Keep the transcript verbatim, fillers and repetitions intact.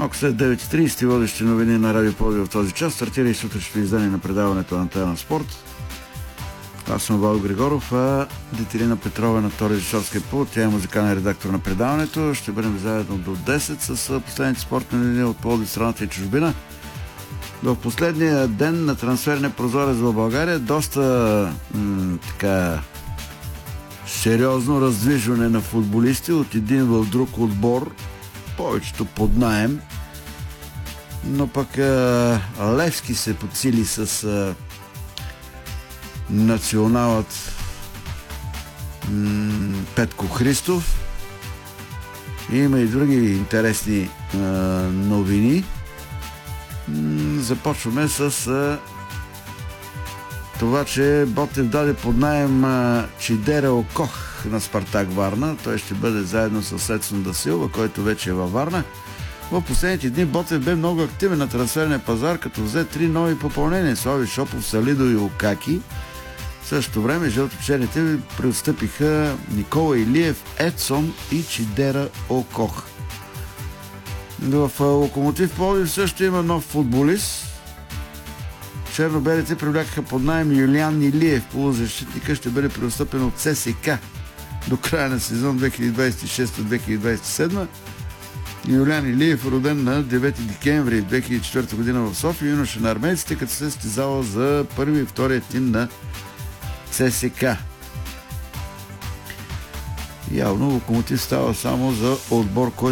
Малко след девет и трийсет водещи новини на Радио Пловдив в този час стартира и сутрешното издание на предаването на Антена Спорт. Аз съм Вал Григоров, а Детелина Петрова е на втори режисьорския пулт. Тя е музикален редактор на предаването. Ще бъдем заедно до десет с последните спортни новини от Пловдив, страната и чужбина. В последния ден на трансферния прозорец в България доста м- така сериозно раздвижване на футболисти от един в друг отбор, повечето под наем, но пък а, Левски се подсили с а, националът м- Петко Христов. Има и други интересни а, новини. М- започваме с а, това, че Ботев даде под наем а, Чидера Окох на Спартак Варна. Той ще бъде заедно с Едсон да Силва, който вече е във Варна. В последните дни Ботев бе много активен на трансферния пазар, като взе три нови попълнения: Слави Шопов, Салидо и Окаки. В същото време жълточерните преотстъпиха Никола Илиев, Едсон и Чидера Окох. В Локомотив Пловдив също има нов футболист. Чернобелите привлякаха под наем Юлиан Илиев. Полузащитника ще бъде преотстъпен от ЦСКА до края на сезон две хиляди двадесет и шеста - две хиляди двадесет и седма. Юлиан Илиев е роден на девети декември две хиляди и четвърта година в София, юноша на армейците, като се състезава за първи и втория тим на ЦСКА. Явно Локомотив става само за отбор, който